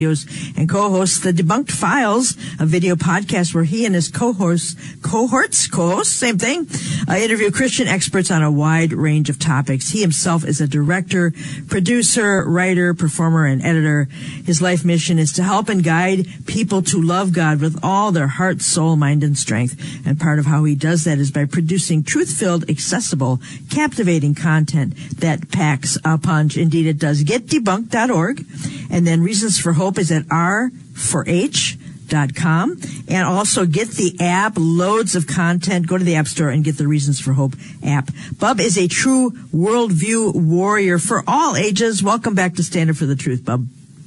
and co-hosts the Debunked Files, a video podcast where he and his cohorts, same thing, interview Christian experts on a wide range of topics. He himself is a director, producer, writer, performer, and editor. His life mission is to help and guide people to love God with all their heart, soul, mind, and strength. And part of how he does that is by producing truth-filled, accessible, captivating content that packs a punch. Indeed, it does. GetDebunked.org. And then Reasons for Hope is at r4h.com. And also get the app, loads of content. Go to the App Store and get the Reasons for Hope app. Bub is a true worldview warrior for all ages. Welcome back to Stand Up for the Truth, Bub.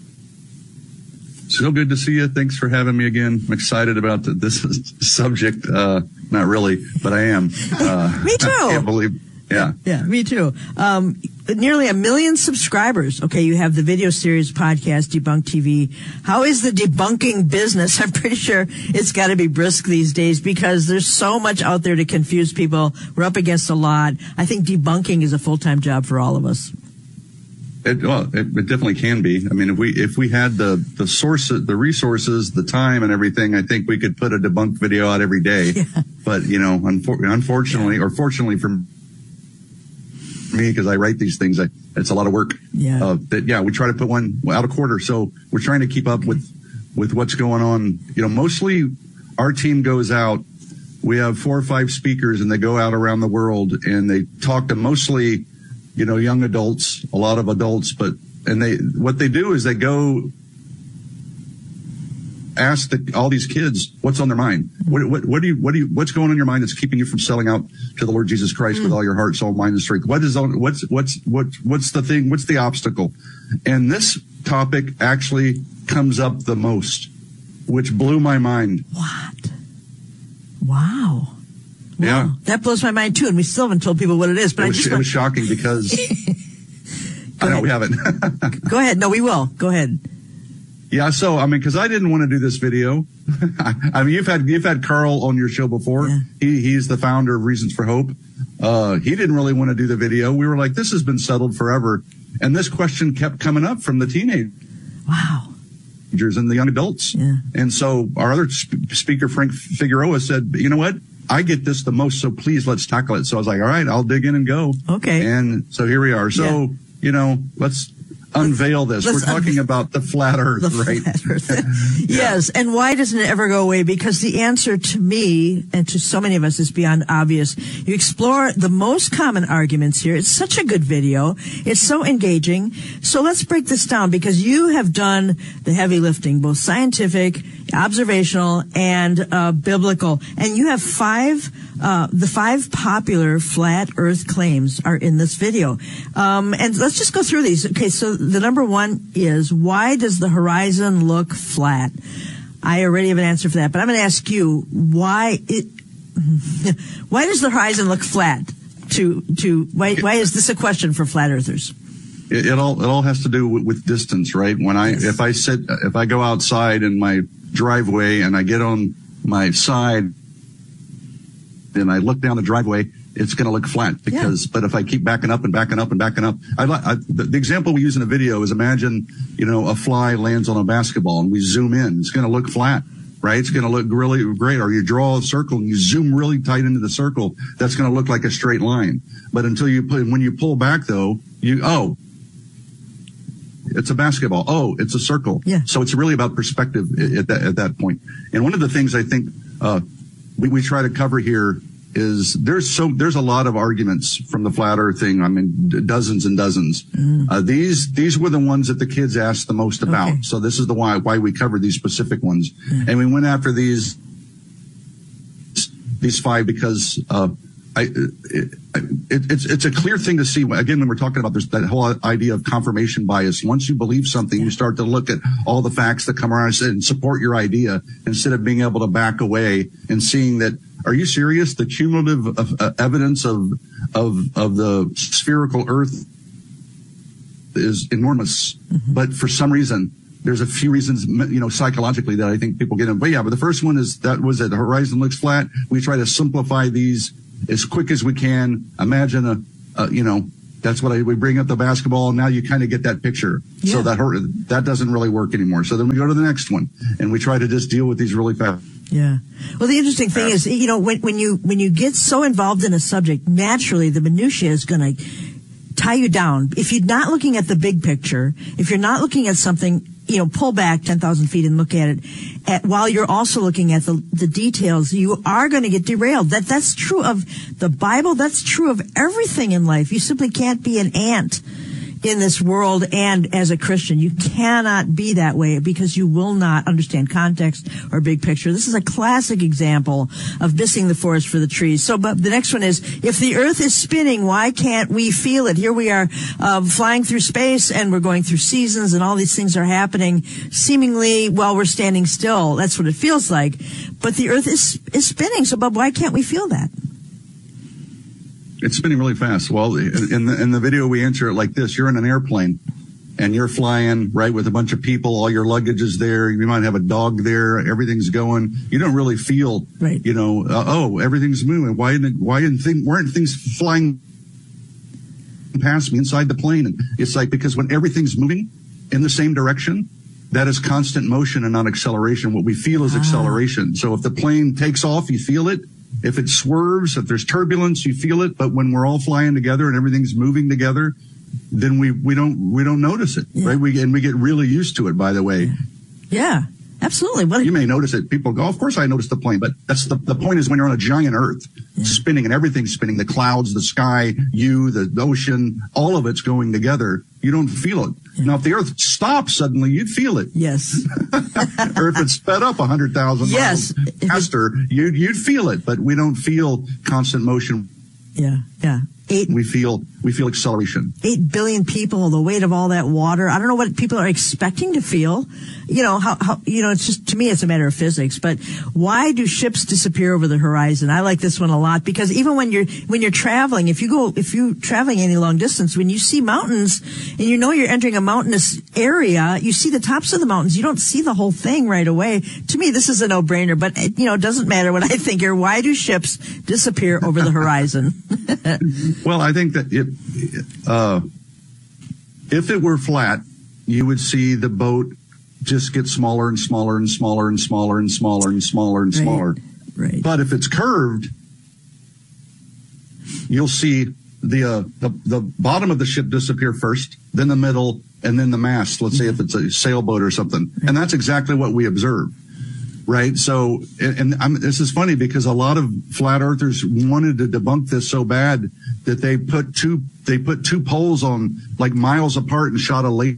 So good to see you. Thanks for having me again. I'm excited about this subject. Not really, but I am. Me too. I can't believe. Yeah, me too. Nearly 1 million subscribers. Okay, you have the video series podcast, Debunk TV. How is the debunking business? I'm pretty sure it's got to be brisk these days because there's so much out there to confuse people. We're up against a lot. I think debunking is a full-time job for all of us. It definitely can be. I mean, if we had the sources, the resources, the time and everything, I think we could put a debunked video out every day. Yeah. But, unfortunately, or fortunately for me, because I write these things, it's a lot of work. Yeah. We try to put one out a quarter. So we're trying to keep up with what's going on. Mostly our team goes out. We have 4 or 5 speakers and they go out around the world and they talk to mostly, young adults, a lot of adults, what they do is they go ask all these kids what's on their mind. What's going on in your mind that's keeping you from selling out to the Lord Jesus Christ with all your heart, soul, mind, and strength? What's the thing? What's the obstacle? And this topic actually comes up the most, which blew my mind. What? Wow. Yeah. That blows my mind too, and we still haven't told people what it is. But it was shocking because I know we haven't. Go ahead. No, we will. Go ahead. Yeah. So, because I didn't want to do this video. You've had Carl on your show before. Yeah. He's the founder of Reasons for Hope. He didn't really want to do the video. We were like, this has been settled forever. And this question kept coming up from the teenagers. Wow. And the young adults. Yeah. And so our other speaker, Frank Figueroa, said, you know what? I get this the most, so please let's tackle it. So I was like, all right, I'll dig in and go. Okay. And so here we are. So, let's unveil this. We're talking about the flat earth, right? Flat earth. Yes. And why doesn't it ever go away? Because the answer to me and to so many of us is beyond obvious. You explore the most common arguments here. It's such a good video. It's so engaging. So let's break this down because you have done the heavy lifting, both scientific, observational, and biblical. And you have the 5 popular flat earth claims are in this video. And let's just go through these. Okay, so the number 1 is, why does the horizon look flat? I already have an answer for that, but I'm going to ask you, why does the horizon look flat? Why is this a question for flat earthers? It all has to do with distance, right? If I go outside in my driveway and I get on my side and I look down the driveway, it's going to look flat but if I keep backing up and backing up and backing up, the example we use in a video is imagine, a fly lands on a basketball and we zoom in. It's going to look flat, right? It's going to look really great. Or you draw a circle and you zoom really tight into the circle. That's going to look like a straight line. But when you pull back though, it's a basketball. Oh, it's a circle. Yeah. So it's really about perspective at that point. And one of the things I think we try to cover here is there's a lot of arguments from the flat earth thing. Dozens and dozens. These were the ones that the kids asked the most about. Okay. So this is why we covered these specific ones. And we went after these 5 because it's a clear thing to see. Again, when we're talking about that whole idea of confirmation bias, once you believe something, you start to look at all the facts that come around and support your idea instead of being able to back away and seeing that, are you serious? The cumulative evidence of the spherical earth is enormous. But for some reason, there's a few reasons, psychologically that I think people get in. But the first one is that the horizon looks flat. We try to simplify these as quick as we can. Imagine a That's what we bring up the basketball, and now you kind of get that picture. Yeah. So that doesn't really work anymore. So then we go to the next one, and we try to just deal with these really fast. Yeah. Well, the interesting thing is, when you get so involved in a subject, naturally the minutiae is going to tie you down. If you're not looking at the big picture, if you're not looking at something, pull back 10,000 feet and look at it while you're also looking at the details, you are going to get derailed. That's true of the Bible. That's true of everything in life. You simply can't be an ant in this world, and as a Christian, you cannot be that way because you will not understand context or big picture. This is a classic example of missing the forest for the trees. So, but the next one is, if the earth is spinning, why can't we feel it? Here we are flying through space, and we're going through seasons, and all these things are happening seemingly while we're standing still. That's what it feels like. But the earth is spinning, so Bob, why can't we feel that? It's spinning really fast. Well, in the video, we answer it like this. You're in an airplane and you're flying, right, with a bunch of people. All your luggage is there. You might have a dog there. Everything's going. You don't really feel, right. Everything's moving. Weren't things flying past me inside the plane? And it's like, because when everything's moving in the same direction, that is constant motion and not acceleration. What we feel is acceleration. So if the plane takes off, you feel it. If it swerves, if there's turbulence, you feel it. But when we're all flying together and everything's moving together, then we don't notice it, right? We get really used to it, by the way. Yeah, absolutely. You may notice it. People go, of course I noticed the plane. But that's the point is when you're on a giant earth spinning and everything's spinning, the clouds, the sky, the ocean, all of it's going together. You don't feel it. Yeah. Now, if the earth stops suddenly, you'd feel it. Yes. Or if it sped up 100,000 miles faster, you'd feel it. But we don't feel constant motion. Yeah. We feel acceleration. 8 billion people, the weight of all that water. I don't know what people are expecting to feel. It's just, to me, it's a matter of physics. But why do ships disappear over the horizon? I like this one a lot because even when you're traveling, if you're traveling any long distance, when you see mountains and you're entering a mountainous area, you see the tops of the mountains. You don't see the whole thing right away. To me, this is a no-brainer, but it doesn't matter what I think here. Why do ships disappear over the horizon? Well, I think that if it were flat, you would see the boat just get smaller and smaller and smaller and smaller and smaller and smaller and smaller. Right. But if it's curved, you'll see the bottom of the ship disappear first, then the middle, and then the mast. Let's say if it's a sailboat or something. And that's exactly what we observe. Right. So, this is funny because a lot of flat earthers wanted to debunk this so bad that they put two poles on like miles apart and shot a laser,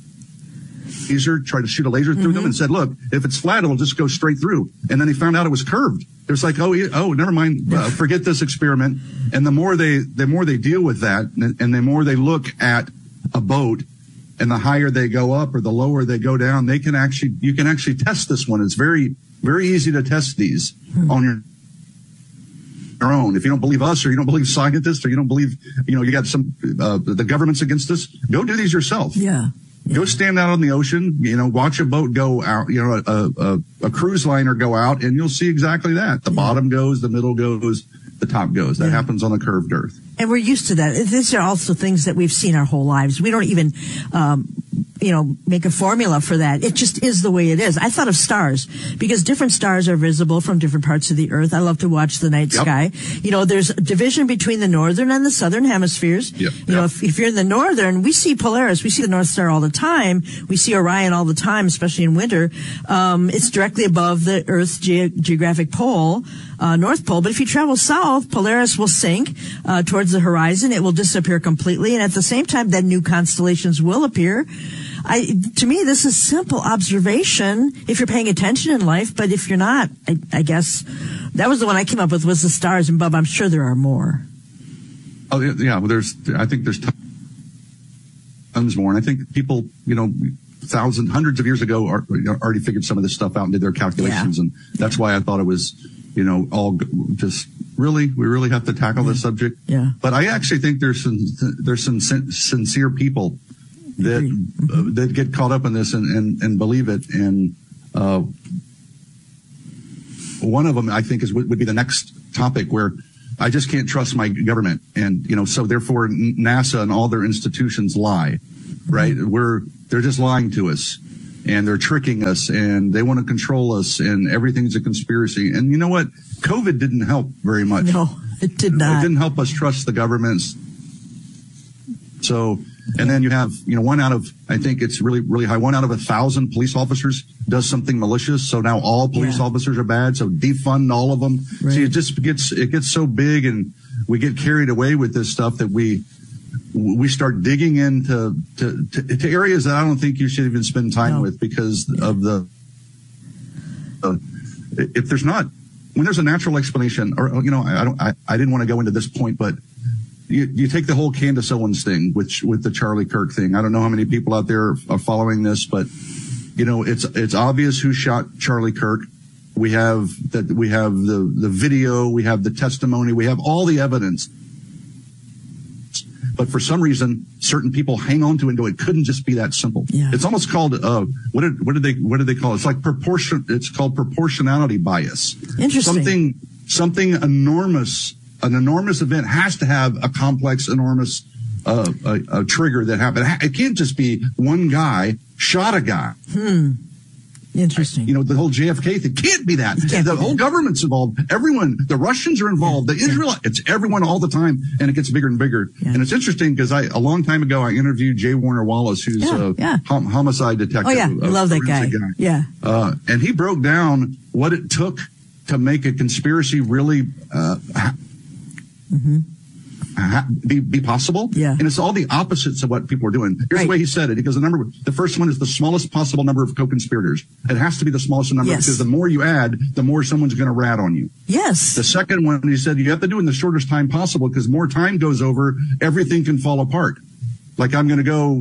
tried to shoot a laser through them and said, look, if it's flat, it'll just go straight through. And then they found out it was curved. It was like, oh, never mind. Forget this experiment. And the more they deal with that and the more they look at a boat, and the higher they go up or the lower they go down, you can actually test this one. It's very, very easy to test these on your own. If you don't believe us or you don't believe scientists or you don't believe, you got the government's against us, go do these yourself. Yeah. Go stand out on the ocean, watch a boat go out, a cruise liner go out, and you'll see exactly that. The bottom goes, the middle goes, the top goes. That happens on a curved earth. And we're used to that. These are also things that we've seen our whole lives. We don't even, make a formula for that. It just is the way it is. I thought of stars because different stars are visible from different parts of the earth. I love to watch the night sky. There's a division between the northern and the southern hemispheres. If you're in the northern, we see Polaris. We see the North Star all the time. We see Orion all the time, especially in winter. It's directly above the Earth's geographic pole, North Pole. But if you travel south, Polaris will sink towards the horizon. It will disappear completely. And at the same time, then new constellations will appear. To me, this is simple observation if you're paying attention in life. But if you're not, I guess that was the one I came up with was the stars. And Bub, I'm sure there are more. Oh yeah, well, I think there's tons more. And I think people, hundreds of years ago already figured some of this stuff out and did their calculations. And that's why I thought it was, all just we really have to tackle this subject. Yeah. But I actually think there's some sincere people that get caught up in this and believe it. And one of them, I think, would be the next topic where I just can't trust my government. And, so therefore NASA and all their institutions lie, right? They're just lying to us, and they're tricking us, and they want to control us, and everything's a conspiracy. And you know what? COVID didn't help very much. No, it did not. It didn't help us trust the governments. So, and then you have, one out of, I think it's really, really high, 1 out of 1,000 police officers does something malicious. So now all police officers are bad. So defund all of them. Right. See, it gets so big, and we get carried away with this stuff that we start digging into to areas that I don't think you should even spend time with, because of if there's not, when there's a natural explanation, or, I didn't want to go into this point, but you take the whole Candace Owens thing, with the Charlie Kirk thing. I don't know how many people out there are following this, but it's obvious who shot Charlie Kirk. We have the video, we have the testimony, we have all the evidence. But for some reason, certain people hang on to it. It couldn't just be that simple. Yeah. It's almost called what did they call it? It's like It's called proportionality bias. Interesting. Something enormous. An enormous event has to have a complex, enormous a trigger that happened. It can't just be one guy shot a guy. Interesting. The whole JFK thing can't be that. The whole government's involved. Everyone, the Russians are involved. The Israelites, it's everyone all the time, and it gets bigger and bigger. Yeah. And it's interesting because a long time ago, I interviewed J. Warner Wallace, who's a homicide detective. Oh, yeah. I love that guy. Yeah. And he broke down what it took to make a conspiracy really be possible. Yeah. And it's all the opposites of what people are doing. Here's the way he said it. He goes, the first one is the smallest possible number of co-conspirators. It has to be the smallest number, because the more you add, the more someone's going to rat on you. Yes. The second one, he said, you have to do it in the shortest time possible, because more time goes over, everything can fall apart. Like I'm going to go,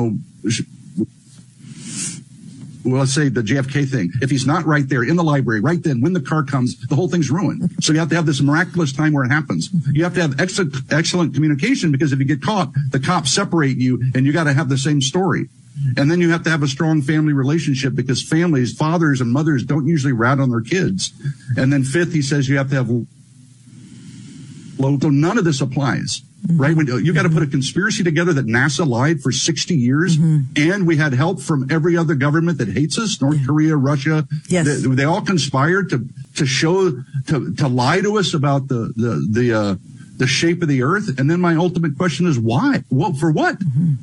well, let's say the JFK thing. If he's not right there in the library, right then, when the car comes, the whole thing's ruined. So you have to have this miraculous time where it happens. You have to have excellent communication, because if you get caught, the cops separate you, and you got to have the same story. And then you have to have a strong family relationship, because families, fathers and mothers, don't usually rat on their kids. And then fifth, he says you have to have low. So none of this applies. Right? When you got to put a conspiracy together that NASA lied for 60 years, and we had help from every other government that hates us, North Korea, Russia. Yes. They all conspired to lie to us about the shape of the earth. And then my ultimate question is why? Well, for what?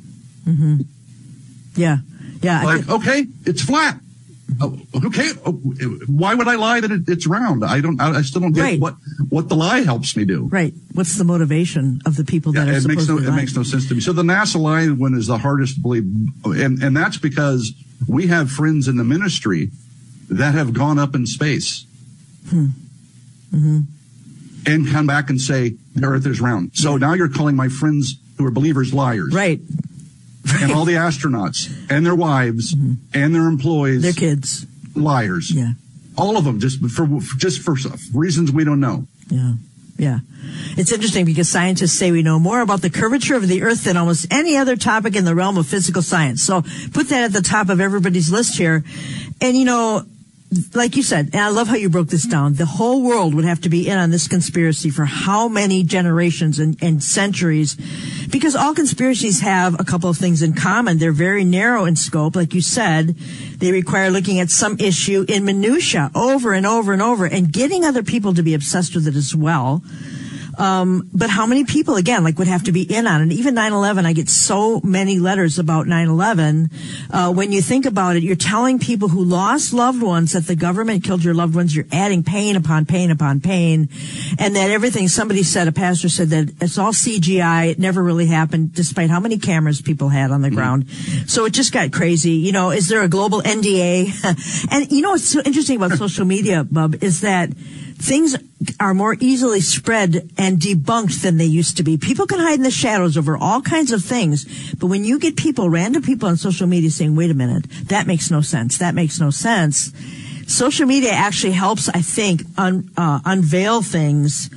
Yeah. Yeah. Okay, it's flat. Okay, why would I lie that it's round? I still don't get what the lie helps me do. Right. What's the motivation of the people that are supposed to lie? It makes no sense to me. So the NASA lie one is the hardest to believe. And that's because we have friends in the ministry that have gone up in space and come back and say the earth is round. So now you're calling my friends who are believers liars. Right. And all the astronauts and their wives and their employees, their kids, liars. Yeah, all of them, just for reasons we don't know. Yeah, yeah. It's interesting because scientists say we know more about the curvature of the earth than almost any other topic in the realm of physical science. So put that at the top of everybody's list here. And like you said, and I love how you broke this down, the whole world would have to be in on this conspiracy for how many generations and centuries, because all conspiracies have a couple of things in common. They're very narrow in scope. Like you said, they require looking at some issue in minutia over and over and over and getting other people to be obsessed with it as well. But how many people, again, would have to be in on it? Even 9/11, I get so many letters about 9/11. When you think about it, you're telling people who lost loved ones that the government killed your loved ones. You're adding pain upon pain upon pain. And that everything, a pastor said that it's all CGI. It never really happened, despite how many cameras people had on the ground. So it just got crazy. Is there a global NDA? And what's so interesting about social media, Bub, is that things are more easily spread and debunked than they used to be. People can hide in the shadows over all kinds of things. But when you get random people on social media saying, wait a minute, that makes no sense. That makes no sense. Social media actually helps, I think, unveil things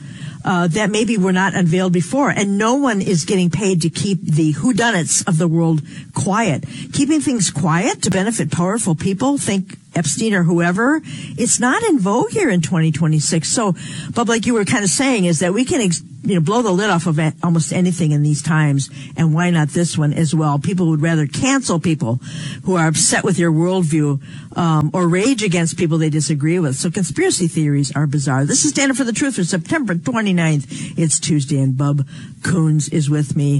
that maybe were not unveiled before. And no one is getting paid to keep the whodunits of the world quiet. Keeping things quiet to benefit powerful people, think Epstein or whoever, it's not in vogue here in 2026. So, Bob, like you were kind of saying, is that we can blow the lid off of almost anything in these times, and why not this one as well? People would rather cancel people who are upset with your worldview, or rage against people they disagree with. So conspiracy theories are bizarre. This is Standing for the Truth for September 29th. It's Tuesday, and Bub Coons is with me.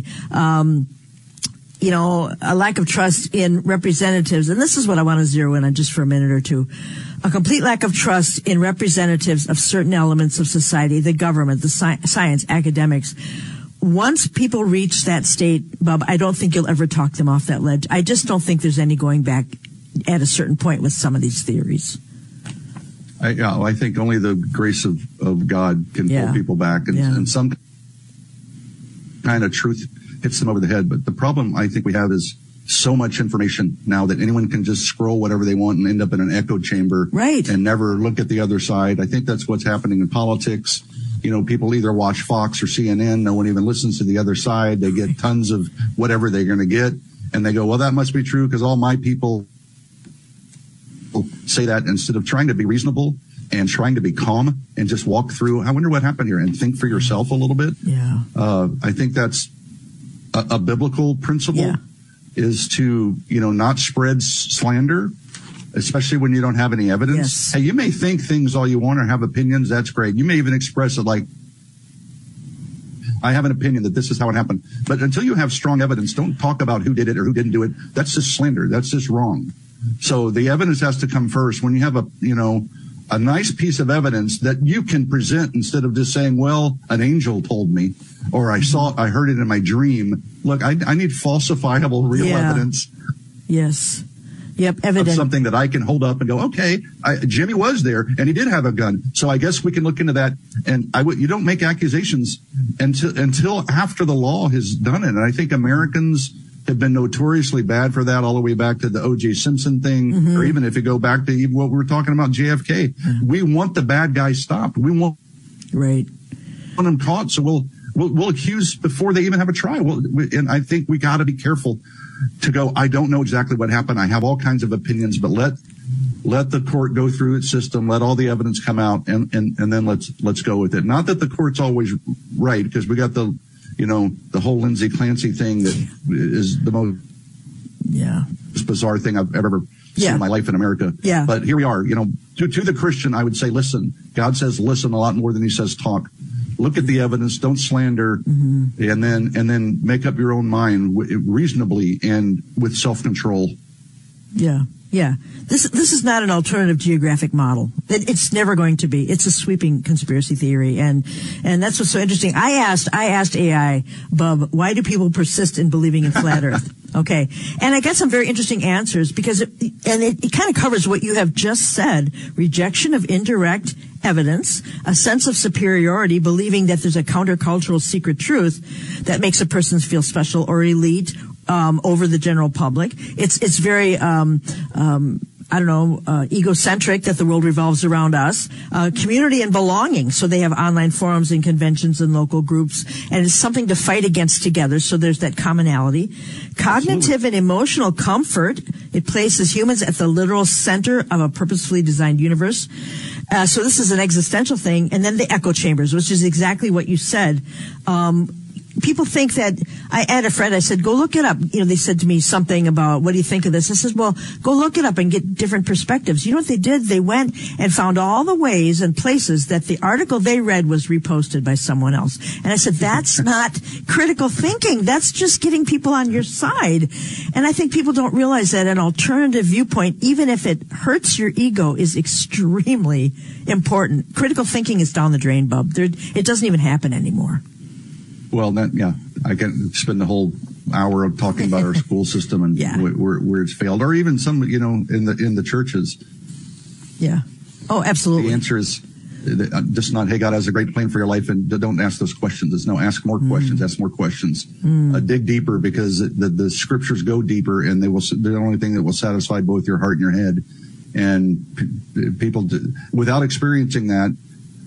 A lack of trust in representatives, and this is what I want to zero in on just for a minute or two. A complete lack of trust in representatives of certain elements of society, the government, the science, academics. Once people reach that state, Bob, I don't think you'll ever talk them off that ledge. I just don't think there's any going back at a certain point with some of these theories. I think only the grace of God can pull people back, and some kind of truth hits them over the head. But the problem I think we have is so much information now that anyone can just scroll whatever they want and end up in an echo chamber, right, and never look at the other side. I think that's what's happening in politics. People either watch Fox or CNN. No one even listens to the other side. They get tons of whatever they're going to get, and they go, well, that must be true because all my people say that, instead of trying to be reasonable and trying to be calm and just walk through, I wonder what happened here, and think for yourself a little bit. Yeah. I think that's a biblical principle, is to, not spread slander, especially when you don't have any evidence. Yes. Hey, you may think things all you want or have opinions. That's great. You may even express it like, I have an opinion that this is how it happened. But until you have strong evidence, don't talk about who did it or who didn't do it. That's just slander. That's just wrong. So the evidence has to come first. When you have a nice piece of evidence that you can present, instead of just saying, well, an angel told me, or I heard it in my dream. Look, I need falsifiable real evidence. Yes. Yep. Evidence. Of something that I can hold up and go, okay, Jimmy was there and he did have a gun. So I guess we can look into that. And you don't make accusations until after the law has done it. And I think Americans have been notoriously bad for that, all the way back to the O.J. Simpson thing, or even if you go back to even what we were talking about, JFK. We want the bad guys stopped. We want them caught. So we'll accuse before they even have a trial. And I think we got to be careful to go, I don't know exactly what happened. I have all kinds of opinions, but let the court go through its system, let all the evidence come out, and then let's go with it. Not that the court's always right, because we got the whole Lindsay Clancy thing that is the most bizarre thing I've ever seen in my life in America. Yeah. But here we are, to the Christian, I would say, listen. God says listen a lot more than he says talk. Look at the evidence, don't slander, and then make up your own mind reasonably and with self-control. Yeah. Yeah. This is not an alternative geographic model. It's never going to be. It's a sweeping conspiracy theory. And that's what's so interesting. I asked AI, Bub, why do people persist in believing in flat earth? Okay. And I got some very interesting answers, because it kind of covers what you have just said. Rejection of indirect evidence, a sense of superiority, believing that there's a countercultural secret truth that makes a person feel special or elite over the general public. It's very egocentric, that the world revolves around us. Community and belonging. So they have online forums and conventions and local groups, and it's something to fight against together. So there's that commonality. Cognitive and emotional comfort. It places humans at the literal center of a purposefully designed universe. So this is an existential thing. And then the echo chambers, which is exactly what you said. People think that, I had a friend, I said, go look it up. They said to me something about, what do you think of this? I said, well, go look it up and get different perspectives. You know what they did? They went and found all the ways and places that the article they read was reposted by someone else. And I said, that's not critical thinking. That's just getting people on your side. And I think people don't realize that an alternative viewpoint, even if it hurts your ego, is extremely important. Critical thinking is down the drain, Bub. It doesn't even happen anymore. Well, I can spend the whole hour of talking about our school system and where it's failed, or even some, in the churches. Yeah. Oh, absolutely. The answer is just not, hey, God has a great plan for your life, and don't ask those questions. It's no, ask more questions, ask more questions. Dig deeper, because the scriptures go deeper, and they're the only thing that will satisfy both your heart and your head. And people, without experiencing that,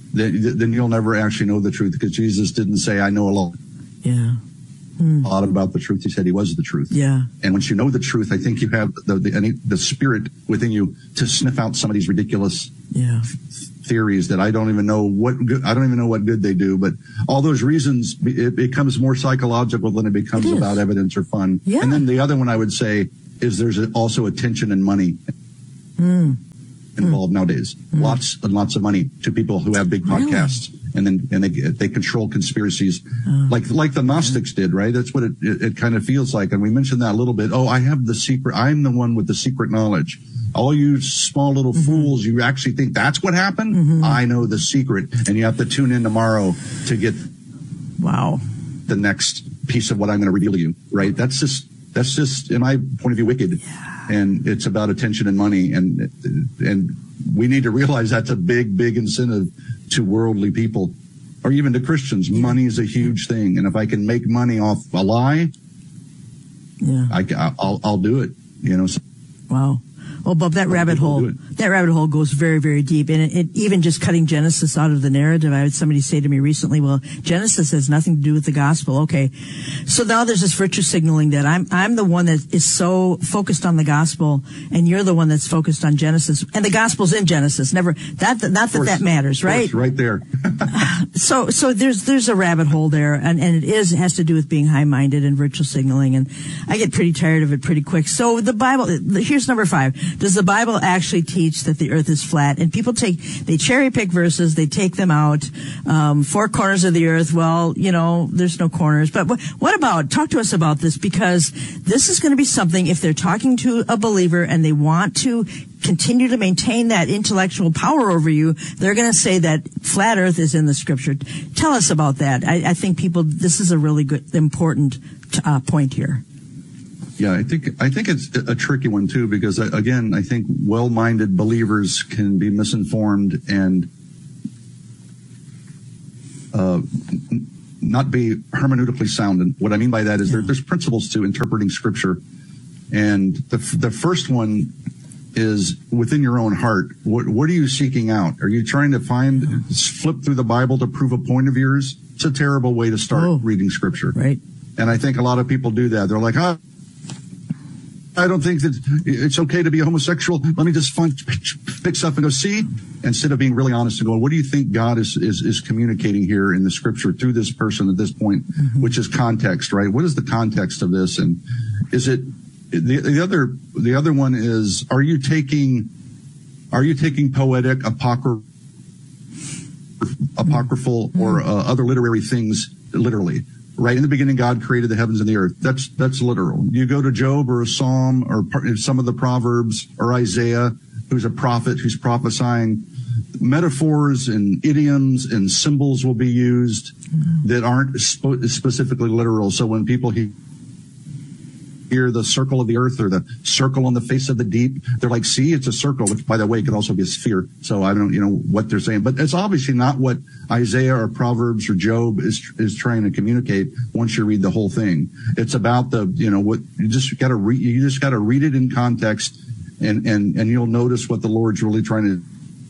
then you'll never actually know the truth, because Jesus didn't say, I know a lot. Yeah. A lot about the truth. He said he was the truth. Yeah. And once you know the truth, I think you have the spirit within you to sniff out some of these ridiculous theories that I don't even know what good they do. But all those reasons, it becomes more psychological than it becomes about evidence or fun. Yeah. And then the other one I would say is there's also attention and money involved nowadays. Lots and lots of money to people who have big podcasts. And they control conspiracies like the Gnostics did, right? That's what it kind of feels like. And we mentioned that a little bit. Oh, I have the secret. I'm the one with the secret knowledge. All you small little fools, you actually think that's what happened? I know the secret. And you have to tune in tomorrow to get the next piece of what I'm going to reveal to you, right? That's just, in my point of view, wicked. Yeah. And it's about attention and money. And we need to realize that's a big, big incentive to worldly people, or even to Christians. Money is a huge thing. And if I can make money off a lie, I'll do it, So. Wow. Well, Bob, that rabbit hole goes very, very deep. And it even just cutting Genesis out of the narrative. I had somebody say to me recently, well, Genesis has nothing to do with the gospel. Okay. So now there's this virtue signaling that I'm the one that is so focused on the gospel, and you're the one that's focused on Genesis. And the gospel's in Genesis. Not that matters, right? Right there. So there's a rabbit hole there, and it has to do with being high-minded and virtue signaling. And I get pretty tired of it pretty quick. So the Bible, here's number 5. Does the Bible actually teach that the earth is flat? And people they cherry pick verses, they take them out. 4 corners of the earth. Well, there's no corners. But talk to us about this, because this is going to be something, if they're talking to a believer and they want to continue to maintain that intellectual power over you, they're going to say that flat earth is in the scripture. Tell us about that. I think this is a really good, important point here. Yeah, I think it's a tricky one too, because again, I think well-minded believers can be misinformed and not be hermeneutically sound. And what I mean by that is there's principles to interpreting scripture, and the first one is within your own heart. What are you seeking out? Are you trying to flip through the Bible to prove a point of yours? It's a terrible way to start reading scripture, right? And I think a lot of people do that. They're like, I don't think that it's okay to be a homosexual. Let me just pick stuff and go see, instead of being really honest and going, what do you think God is communicating here in the scripture through this person at this point, which is context, right? What is the context of this? And is it the other one is, are you taking poetic, apocryphal or other literary things literally? Right, in the beginning, God created the heavens and the earth. That's literal. You go to Job or a Psalm or some of the Proverbs or Isaiah, who's a prophet who's prophesying, metaphors and idioms and symbols will be used that aren't specifically literal. So when people hear the circle of the earth or the circle on the face of the deep, they're like, see, it's a circle, which, by the way, could also be a sphere. So I don't what they're saying, but it's obviously not what Isaiah or Proverbs or Job is trying to communicate once you read the whole thing. It's about what you just got to read. You just got to read it in context, and you'll notice what the Lord's really trying to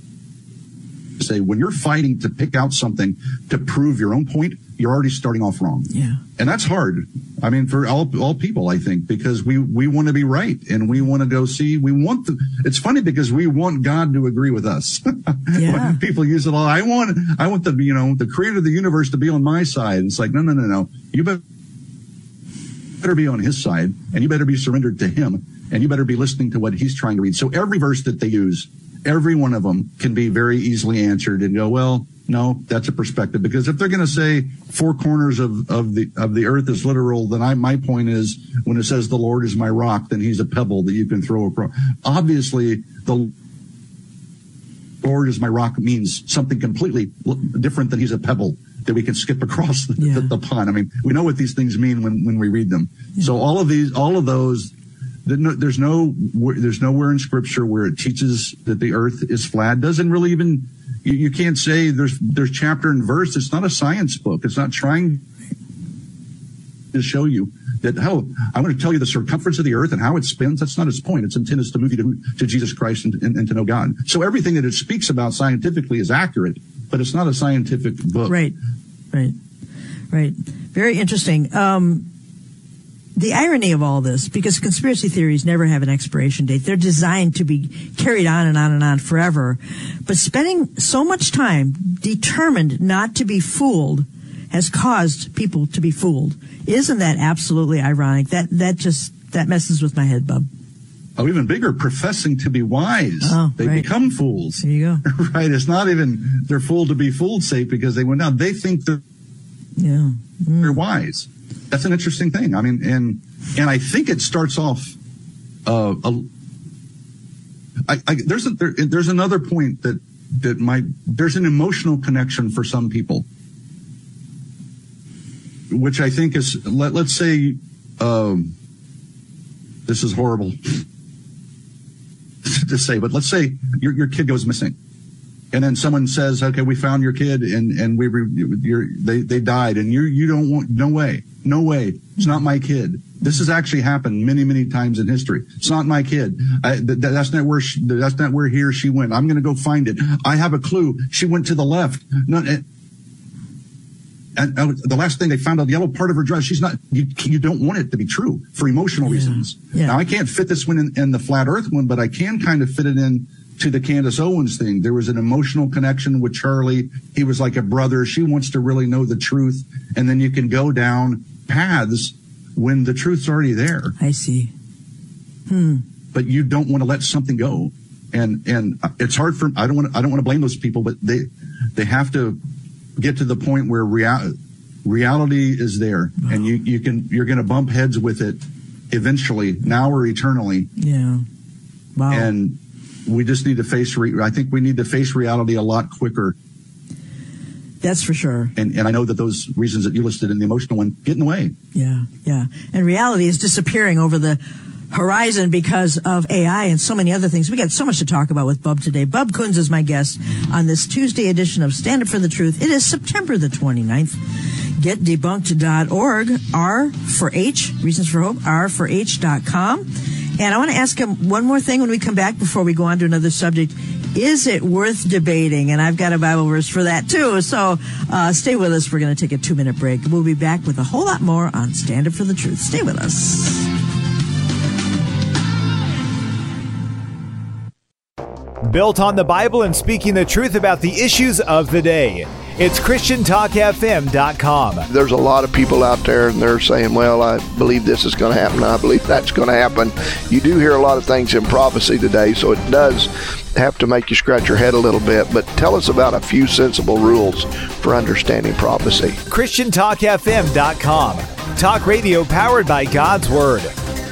say. When you're fighting to pick out something to prove your own point, you're already starting off wrong. Yeah. And that's hard. I mean, for all people, I think, because we want to be right, and we want to go see, it's funny because we want God to agree with us. Yeah. When people use it all, I want the creator of the universe to be on my side. It's like, no. You better be on his side, and you better be surrendered to him, and you better be listening to what he's trying to read. So every verse that they use, every one of them can be very easily answered and go, well, no, that's a perspective. Because if they're going to say 4 corners of the earth is literal, then my point is, when it says the Lord is my rock, then he's a pebble that you can throw across. Obviously, the Lord is my rock means something completely different than he's a pebble that we can skip across the pond. I mean, we know what these things mean when we read them. Yeah. So all of those, there's nowhere in scripture where it teaches that the earth is flat. Doesn't really even, you can't say there's chapter and verse. It's not a science book. It's not trying to show you that, I'm going to tell you the circumference of the earth and how it spins. That's not its point. Its intent is to move you to Jesus Christ and to know God. So everything that it speaks about scientifically is accurate. but it's not a scientific book. Right. Very interesting. The irony of all this, because conspiracy theories never have an expiration date. They're designed to be carried on and on and on forever. But spending so much time determined not to be fooled has caused people to be fooled. Isn't that absolutely ironic? That messes with my head, Bub. Oh, even bigger, professing to be wise. Oh, they become fools. There you go. Right. It's not even they're fooled to be fooled sake because they went down. They think they're wise. That's an interesting thing. I mean, and I think it starts off. There's another point there's an emotional connection for some people, which I think is let's say this is horrible to say, but let's say your kid goes missing. And then someone says, "Okay, we found your kid, and they died, and you don't want no way, it's not my kid. This has actually happened many times in history. It's not my kid. That's not where he or she went. I'm going to go find it. I have a clue. She went to the left. No, and the last thing they found out the yellow part of her dress. She's not. You don't want it to be true for emotional reasons. Yeah. Now I can't fit this one in the flat Earth one, but I can kind of fit it in." To the Candace Owens thing. There was an emotional connection with Charlie. He was like a brother. She wants to really know the truth. And then you can go down paths when the truth's already there. I see. But you don't want to let something go. And it's hard for, I don't want to blame those people, but they have to get to the point where reality is there. Wow. And you're going to bump heads with it eventually, now or eternally. Yeah. Wow. And we just need to I think we need to face reality a lot quicker. That's for sure. And I know that those reasons that you listed in the emotional one get in the way. Yeah. And reality is disappearing over the horizon because of AI and so many other things. We got so much to talk about with Bub today. Bub Kunz is my guest on this Tuesday edition of Stand Up for the Truth. It is September the 29th. GetDebunked.org, R for H, Reasons for Hope, R4H.com. And I want to ask him one more thing when we come back before we go on to another subject. Is it worth debating? And I've got a Bible verse for that, too. So stay with us. We're going to take a 2-minute break. We'll be back with a whole lot more on Stand Up for the Truth. Stay with us. Built on the Bible and speaking the truth about the issues of the day. It's ChristianTalkFM.com. There's a lot of people out there and they're saying, well, I believe this is going to happen. I believe that's going to happen. You do hear a lot of things in prophecy today, so it does have to make you scratch your head a little bit. But tell us about a few sensible rules for understanding prophecy. ChristianTalkFM.com. Talk radio powered by God's Word.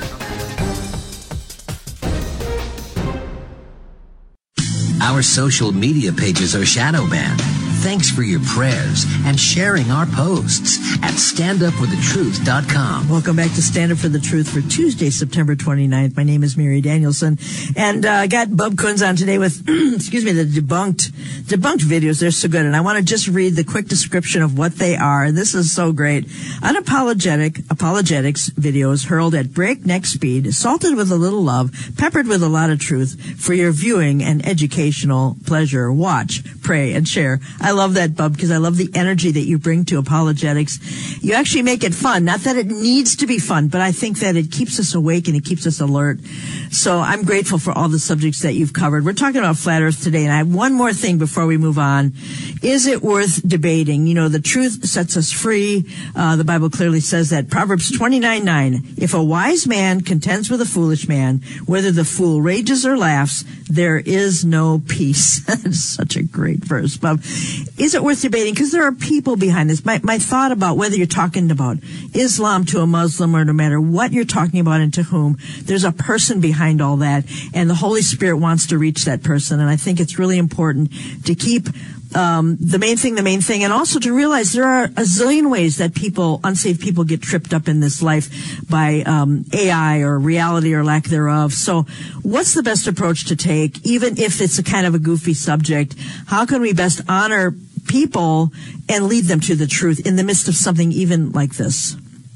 Our social media pages are shadow banned. Thanks for your prayers and sharing our posts at standupforthetruth.com. Welcome back to Stand Up for the Truth for Tuesday, September 29th. My name is Mary Danielson, and I got Bub Kunz on today with, the debunked videos. They're so good, and I want to just read the quick description of what they are. This is so great. Apologetics videos hurled at breakneck speed, salted with a little love, peppered with a lot of truth for your viewing and educational pleasure. Watch, pray, and share. I love that, Bub, because I love the energy that you bring to apologetics. You actually make it fun. Not that it needs to be fun, but I think that it keeps us awake and it keeps us alert. So I'm grateful for all the subjects that you've covered. We're talking about flat earth today, and I have one more thing before we move on. Is it worth debating? You know, the truth sets us free. The Bible clearly says that. Proverbs 29:9. If a wise man contends with a foolish man, whether the fool rages or laughs, there is no peace. That's such a great verse, Bub. Is it worth debating? Because there are people behind this. My thought about whether you're talking about Islam to a Muslim or no matter what you're talking about and to whom, there's a person behind all that, and the Holy Spirit wants to reach that person. And I think it's really important to keep the main thing, and also to realize there are a zillion ways that unsaved people get tripped up in this life by AI or reality or lack thereof. So what's the best approach to take, even if it's a kind of a goofy subject? How can we best honor people and lead them to the truth in the midst of something even like this?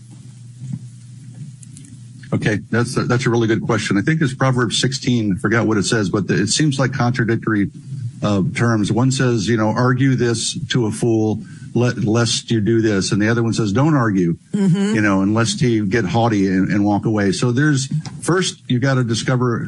Okay, that's a really good question. I think it's Proverbs 16. I forgot what it says, but it seems like contradictory terms. One says, argue this to a fool, lest you do this. And the other one says, don't argue, unless you get haughty and walk away. So first you got to discover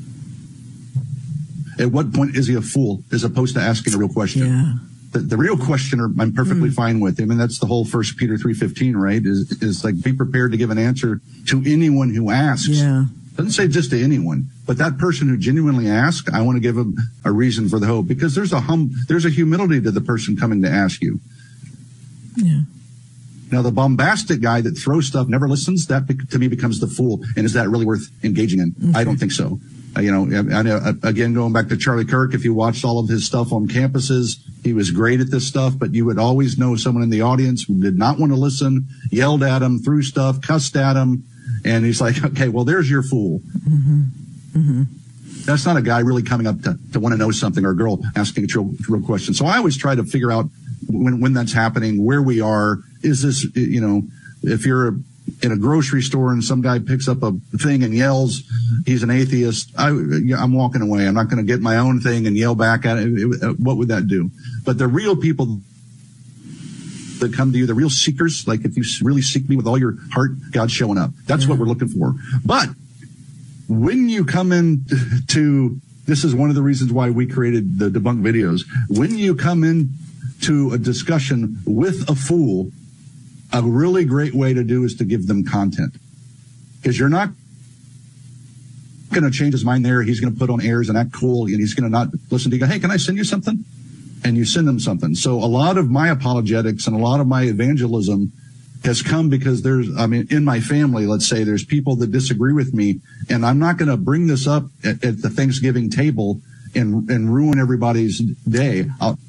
at what point is he a fool as opposed to asking a real question. Yeah. The real questioner, I'm perfectly fine with. I mean, that's the whole 1 Peter 3:15, right? Is like, be prepared to give an answer to anyone who asks. Yeah. Doesn't say just to anyone, but that person who genuinely asks, I want to give them a reason for the hope, because there's a humility to the person coming to ask you. Yeah. Now, the bombastic guy that throws stuff, never listens, that to me becomes the fool. And is that really worth engaging in? I don't think so. Again, going back to Charlie Kirk, if you watched all of his stuff on campuses, he was great at this stuff, but you would always know someone in the audience who did not want to listen, yelled at him, threw stuff, cussed at him. And he's like, okay, well, there's your fool. Mm-hmm. Mm-hmm. That's not a guy really coming up to want to know something, or a girl asking a real question. So I always try to figure out when that's happening, where we are. Is this, if you're in a grocery store and some guy picks up a thing and yells, he's an atheist, I'm walking away. I'm not going to get my own thing and yell back at it. What would that do? But the real people that come to you, the real seekers, like if you really seek me with all your heart, God's showing up. That's what we're looking for. But when you come in this is one of the reasons why we created the debunk videos. When you come in to a discussion with a fool, a really great way to do is to give them content, because you're not going to change his mind there. He's going to put on airs and act cool, and he's going to not listen to you. Go, hey, can I send you something? And you send them something. So a lot of my apologetics and a lot of my evangelism has come because in my family, let's say there's people that disagree with me, and I'm not going to bring this up at the Thanksgiving table and ruin everybody's day.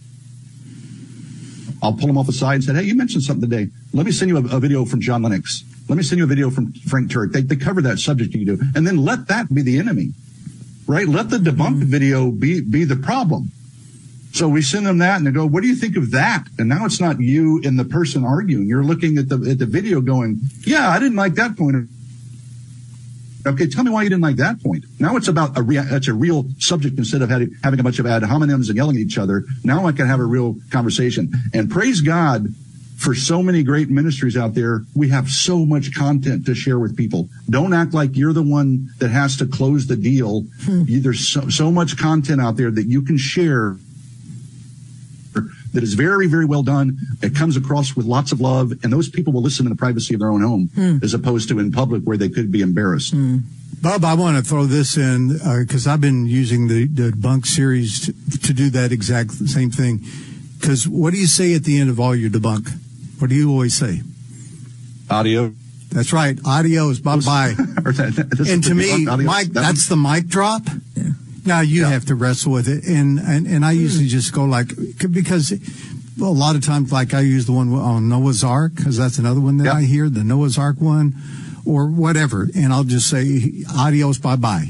I'll pull them off aside and say, hey, you mentioned something today. Let me send you a video from John Lennox. Let me send you a video from Frank Turek. They cover that subject you do. And then let that be the enemy, right? Let the debunked video be the problem. So we send them that and they go, what do you think of that? And now it's not you and the person arguing. You're looking at the video going, yeah, I didn't like that point. Okay, tell me why you didn't like that point. Now it's about it's a real subject instead of having a bunch of ad hominems and yelling at each other. Now I can have a real conversation. And praise God for so many great ministries out there. We have so much content to share with people. Don't act like you're the one that has to close the deal. There's so much content out there that you can share that is very, very well done. It comes across with lots of love, and those people will listen in the privacy of their own home as opposed to in public where they could be embarrassed. Bob, I want to throw this in because I've been using the debunk series to do that exact same thing. Because what do you say at the end of all your debunk? What do you always say? Audio. That's right. Adios. Bye-bye. And to me, Mike, that's the mic drop. Yeah. Now you have to wrestle with it, and I usually just go because a lot of times, like I use the one on Noah's Ark, because that's another one that I hear, the Noah's Ark one, or whatever, and I'll just say adios, bye bye.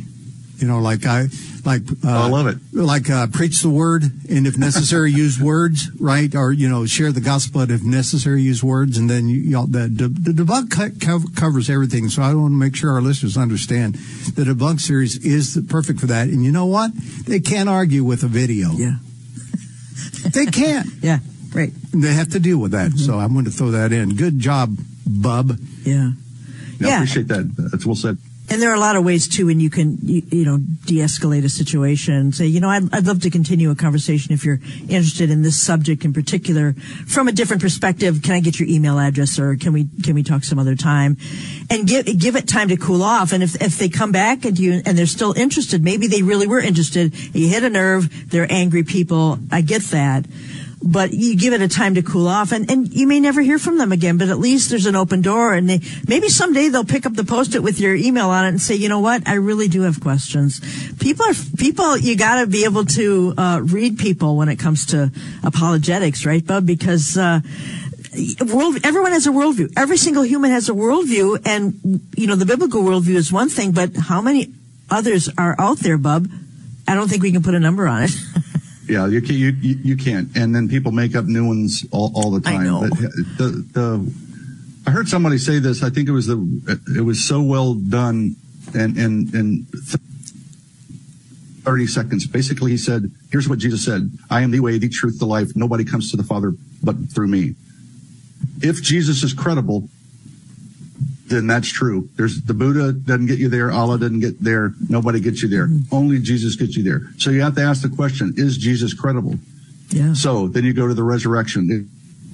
I love it. Preach the word, and if necessary, use words, right? Or share the gospel, and if necessary, use words, and then the debunk covers everything. So I want to make sure our listeners understand the debunk series is perfect for that. And you know what? They can't argue with a video. Yeah, they can't. Yeah, right. They have to deal with that. So I'm going to throw that in. Good job, Bub. Yeah. I appreciate that. That's well said. And there are a lot of ways, too, when you can, de-escalate a situation and say, I'd love to continue a conversation if you're interested in this subject in particular from a different perspective. Can I get your email address, or can we talk some other time? And give it time to cool off. And if they come back at you and they're still interested, maybe they really were interested. You hit a nerve. They're angry people. I get that. But you give it a time to cool off, and you may never hear from them again, but at least there's an open door, and maybe someday they'll pick up the Post-it with your email on it and say, you know what, I really do have questions. People, you gotta be able to read people when it comes to apologetics, right, Bub? Because everyone has a worldview. Every single human has a worldview, and, the biblical worldview is one thing, but how many others are out there, Bub? I don't think we can put a number on it. Yeah, you can't. And then people make up new ones all the time. I know. I heard somebody say this. I think it was so well done and 30 seconds. Basically, he said, here's what Jesus said. I am the way, the truth, the life. Nobody comes to the Father but through me. If Jesus is credible, then that's true. The Buddha doesn't get you there. Allah doesn't get there. Nobody gets you there. Only Jesus gets you there. So you have to ask the question, is Jesus credible? Yeah. So then you go to the resurrection.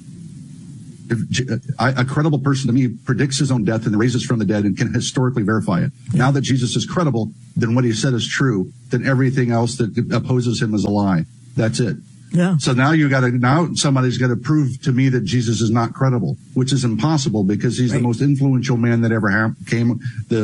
A credible person to me predicts his own death and raises from the dead and can historically verify it. Yeah. Now that Jesus is credible, then what he said is true. Then everything else that opposes him is a lie. That's it. Yeah. So now somebody's got to prove to me that Jesus is not credible, which is impossible because he's the most influential man that ever came,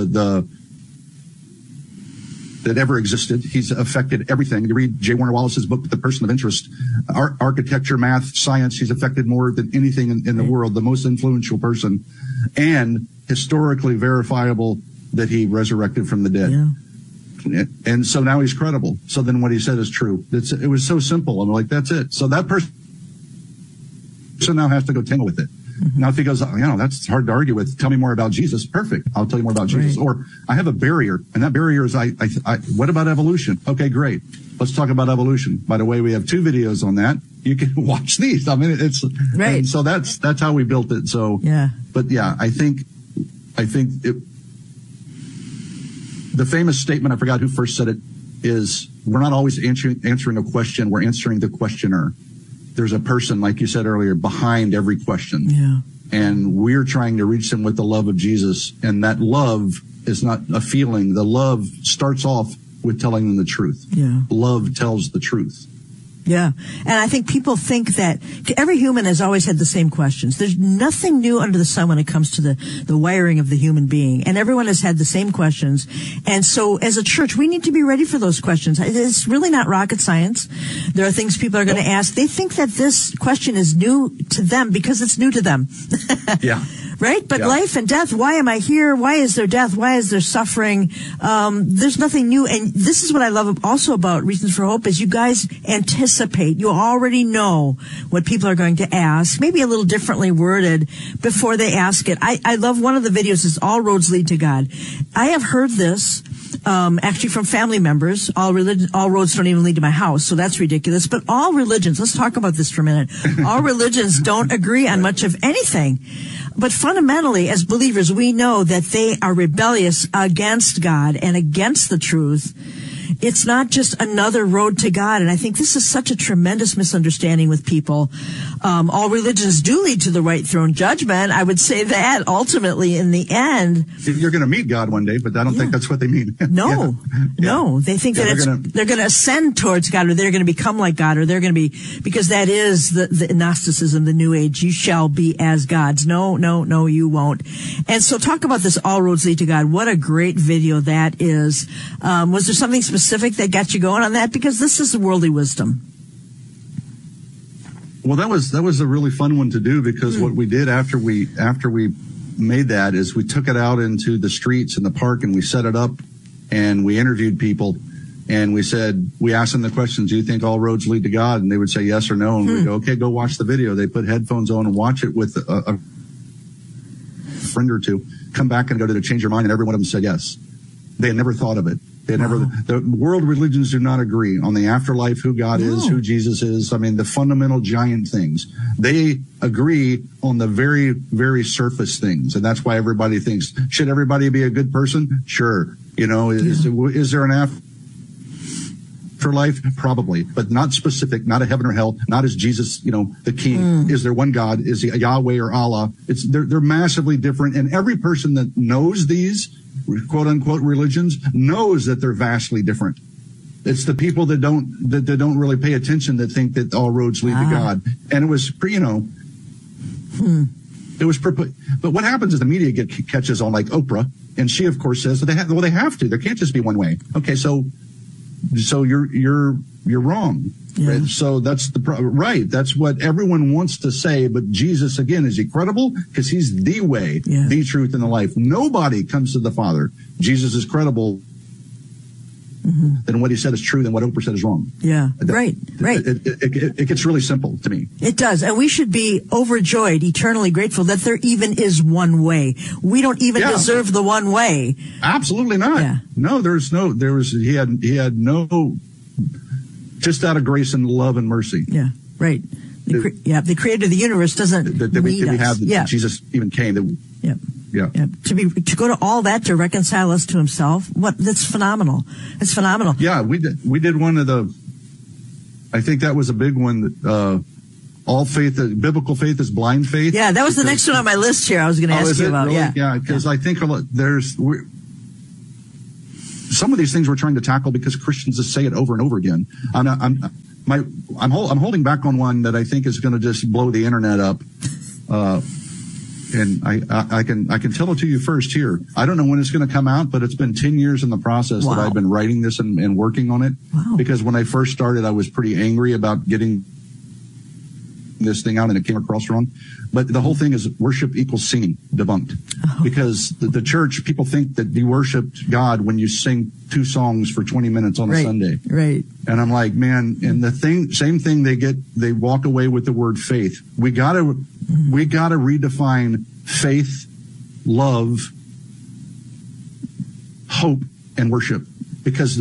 that ever existed. He's affected everything. You read J. Warner Wallace's book, The Person of Interest, architecture, math, science. He's affected more than anything in the world, the most influential person, and historically verifiable that he resurrected from the dead. Yeah. And so now he's credible. So then what he said is true. It was so simple. I'm like, that's it. So that person now has to go tangle with it. Now, if he goes, that's hard to argue with. Tell me more about Jesus. Perfect. I'll tell you more about Jesus. Or I have a barrier, and that barrier is what about evolution? Okay, great. Let's talk about evolution. By the way, we have 2 videos on that. You can watch these. I mean, it's right. And so that's how we built it. So yeah. But yeah, I think the famous statement, I forgot who first said it, is we're not always answering a question. We're answering the questioner. There's a person, like you said earlier, behind every question. Yeah. And we're trying to reach them with the love of Jesus. And that love is not a feeling. The love starts off with telling them the truth. Yeah. Love tells the truth. Yeah. And I think people think that every human has always had the same questions. There's nothing new under the sun when it comes to the wiring of the human being. And everyone has had the same questions. And so as a church, we need to be ready for those questions. It's really not rocket science. There are things people are going to ask. They think that this question is new to them because it's new to them. Yeah. Right? But life and death, why am I here? Why is there death? Why is there suffering? There's nothing new. And this is what I love also about Reasons for Hope is you guys anticipate. You already know what people are going to ask, maybe a little differently worded before they ask it. I love one of the videos is All Roads Lead to God. I have heard this actually from family members. All roads don't even lead to my house, so that's ridiculous. But all religions, let's talk about this for a minute. All religions don't agree on much of anything. But fundamentally, as believers, we know that they are rebellious against God and against the truth. It's not just another road to God. And I think this is such a tremendous misunderstanding with people. All religions do lead to the white throne judgment. I would say that ultimately in the end. You're going to meet God one day, but I don't think that's what they mean. No, no. They think that they're going to ascend towards God, or they're going to become like God, or they're going to be, because that is the Gnosticism, the New Age. You shall be as gods. No, you won't. And so talk about this All Roads Lead to God. What a great video that is. Was there something specific that got you going on that? Because this is worldly wisdom. Well, that was a really fun one to do because what we did after we made that is we took it out into the streets in the park and we set it up and we interviewed people and we asked them the questions, do you think all roads lead to God? And they would say yes or no. And we'd go, okay, go watch the video. They put headphones on and watch it with a friend or two, come back and go, did it change your mind? And every one of them said yes. They had never thought of it. The world religions do not agree on the afterlife, who God is, who Jesus is. I mean, the fundamental giant things. They agree on the very, very surface things. And that's why everybody thinks, should everybody be a good person? Sure. Is there an afterlife? Probably, but not specific, not a heaven or hell, not as Jesus, the king. Is there one God? Is he Yahweh or Allah? They're massively different. And every person that knows these quote unquote religions knows that they're vastly different. It's the people that don't really pay attention that think that all roads lead to God. And it was, it was, but what happens is the media catches on, like Oprah, and she of course says that they have to. There can't just be one way. Okay, so you're wrong. Yeah. Right? So that's right. That's what everyone wants to say. But Jesus, again, is he credible? Because he's the way, the truth, and the life. Nobody comes to the Father. Jesus is credible then what he said is true, then what Oprah said is wrong. Yeah, right. It gets really simple to me. It does. And we should be overjoyed, eternally grateful that there even is one way. We don't even deserve the one way. Absolutely not. Yeah. No, he had no, just out of grace and love and mercy. Yeah, right. The creator of the universe doesn't need us. Jesus even came. Yeah. To go to all that to reconcile us to himself, that's phenomenal. It's phenomenal. Yeah, we did one of the, I think that was a big one, all faith, biblical faith is blind faith. Yeah, that was the next one on my list here I was going to ask you about. Really? Yeah, because I think some of these things we're trying to tackle because Christians just say it over and over again. I'm holding back on one that I think is going to just blow the internet up. And I can tell it to you first here. I don't know when it's going to come out, but it's been 10 years in the process that I've been writing this and working on it. Wow. Because when I first started, I was pretty angry about getting this thing out and it came across wrong. But the whole thing is worship equals singing, debunked. Because the church, people think that you worshiped God when you sing 2 songs for 20 minutes on a Sunday. Right. And I'm like, man, and same thing they walk away with the word faith. We gotta redefine faith, love, hope, and worship. Because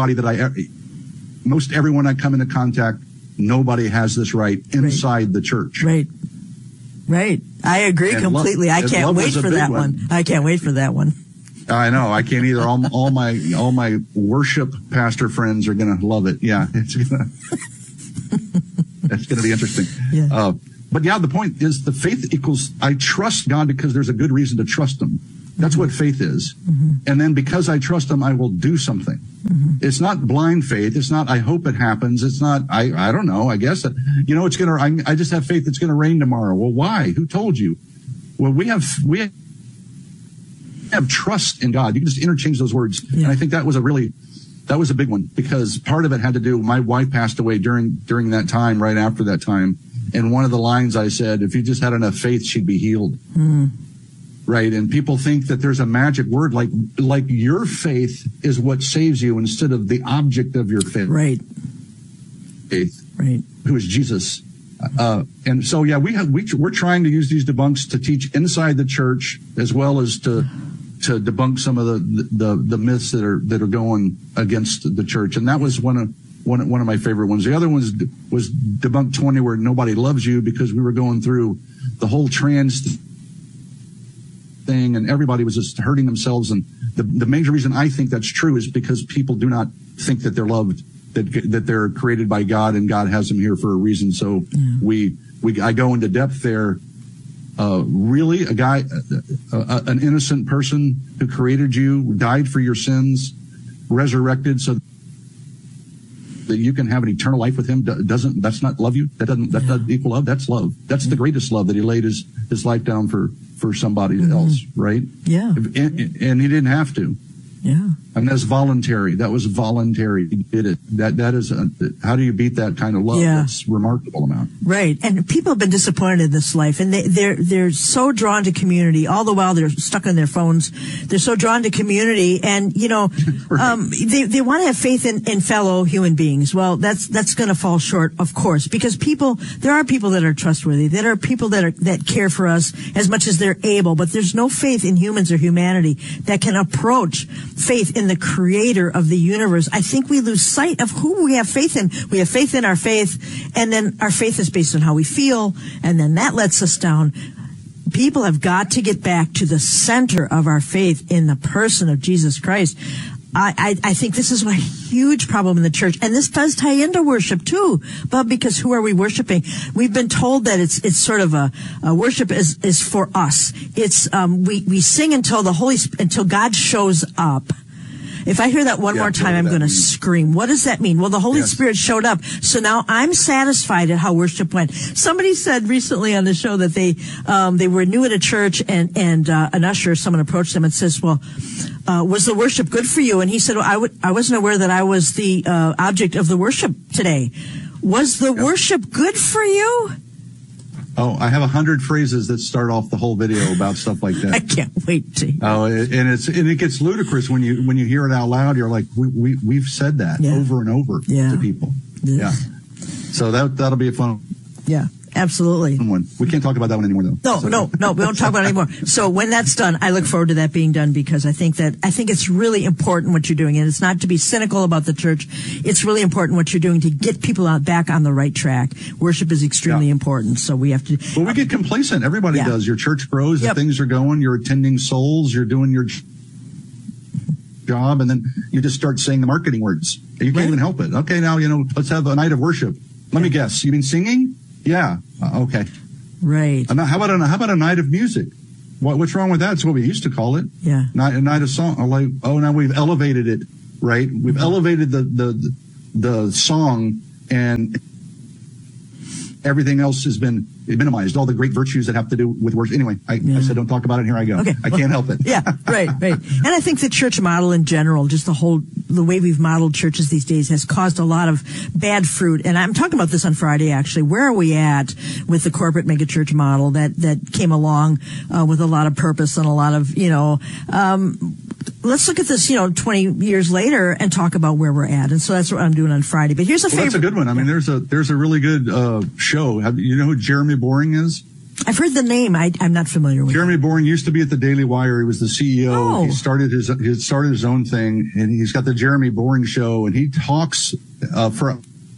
most everyone I come into contact, nobody has this right inside the church. Right. I agree completely. I can't wait for that one. I can't wait for that one. I know. I can't either. All my worship pastor friends are going to love it. Yeah, it's going to be interesting. Yeah. But the point is the faith equals I trust God because there's a good reason to trust him. That's what faith is. And then because I trust him, I will do something. It's not blind faith. It's not, I hope it happens. It's not, I don't know. I guess, it's going to, I just have faith it's going to rain tomorrow. Well, why? Who told you? Well, we have trust in God. You can just interchange those words. Yeah. And I think that was a big one because part of it had to do, my wife passed away during that time, right after that time. And one of the lines I said, if you just had enough faith, she'd be healed. Right. And people think that there's a magic word like your faith is what saves you instead of the object of your faith. Right. Who is Jesus. And so, we're trying to use these debunks to teach inside the church as well as to debunk some of the myths that are going against the church. And that was one of my favorite ones. The other one was Debunk 20, where nobody loves you, because we were going through the whole trans thing and everybody was just hurting themselves. And the major reason I think that's true is because people do not think that they're loved, that they're created by God and God has them here for a reason. So I go into depth there. Really, a guy, an innocent person who created you, died for your sins, resurrected so that you can have an eternal life with him. That's not love you? That doesn't equal love. That's love. That's the greatest love, that he laid his life down for somebody else, right? Yeah. And he didn't have to. Yeah. And that's voluntary. That was voluntary. He did it. That is, how do you beat that kind of love? Yeah. That's remarkable amount. Right. And people have been disappointed in this life, and they're so drawn to community. All the while they're stuck on their phones. They're so drawn to community, and they want to have faith in fellow human beings. Well, that's going to fall short, of course, because there are people that are trustworthy. There are people that care for us as much as they're able, but there's no faith in humans or humanity that can approach faith in the creator of the universe. I think we lose sight of who we have faith in. We have faith in our faith, and then our faith is based on how we feel, and then that lets us down. People have got to get back to the center of our faith in the person of Jesus Christ. I think this is a huge problem in the church, and this does tie into worship too, but because who are we worshiping? We've been told that it's sort of a worship is for us. It's we sing until God shows up. If I hear that one more time, I'm going to scream. What does that mean? Well, the Holy Spirit showed up. So now I'm satisfied at how worship went. Somebody said recently on the show that they were new at a church, and an usher, someone approached them and says, well, was the worship good for you? And he said, well, I wasn't aware that I was the object of the worship today. Was the worship good for you? Oh, I have 100 phrases that start off the whole video about stuff like that. I can't wait to. Oh, and it gets ludicrous when you hear it out loud. You're like, we've said that over and over to people. Yeah. So that'll be a fun. Yeah. Absolutely. One. We can't talk about that one anymore, though. No, we don't talk about it anymore. So when that's done, I look forward to that being done, because I think it's really important what you're doing. And it's not to be cynical about the church. It's really important what you're doing to get people back on the right track. Worship is extremely important. So we have to. Well, we get complacent. Everybody does. Your church grows. Yep. Things are going. You're attending souls. You're doing your job. And then you just start saying the marketing words. You can't even help it. Okay, now, let's have a night of worship. Let me guess. You mean singing? Yeah. Okay. Right. How about a night of music? What's wrong with that? It's what we used to call it. Yeah. A night of song. Now we've elevated it, right? We've elevated the song, and everything else has been minimized. All the great virtues that have to do with worship. Anyway, I said don't talk about it. And here I go. Okay. I can't help it. Yeah. Right. And I think the church model in general, just the way we've modeled churches these days, has caused a lot of bad fruit. And I'm talking about this on Friday, actually. Where are we at with the corporate megachurch model that came along with a lot of purpose and a lot of, let's look at this, 20 years later and talk about where we're at. And so that's what I'm doing on Friday. But here's a favorite. That's a good one. I mean, there's a really good show. You know who Jeremy Boring is? I've heard the name. I'm not familiar with Jeremy Boring used to be at the Daily Wire. He was the CEO. Oh. He started his own thing, and he's got the Jeremy Boring Show, and he talks for